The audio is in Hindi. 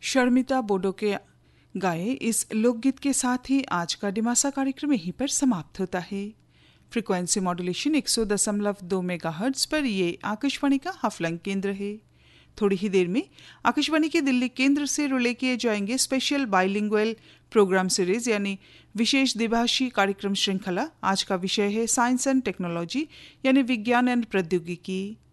शर्मिता बोडो के गाए इस लोकगीत के साथ ही आज का डिमासा कार्यक्रम यहीं पर समाप्त होता है। फ्रीक्वेंसी मॉड्यूलेशन 100.2 मेगाहर्ट्ज पर ये आकाशवाणी का हाफलंग केंद्र है। थोड़ी ही देर में आकाशवाणी के दिल्ली केंद्र से रिले किए जाएंगे स्पेशल बाइलिंगुअल प्रोग्राम सीरीज यानी विशेष द्विभाषी कार्यक्रम श्रृंखला। आज का विषय है साइंस एंड टेक्नोलॉजी यानी विज्ञान एंड प्रौद्योगिकी।